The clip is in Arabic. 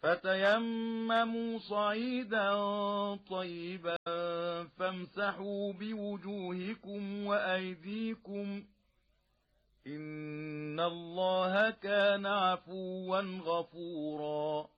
فتيمموا صعيدا طيبا فامسحوا بوجوهكم وأيديكم إن الله كان عفوا غفورا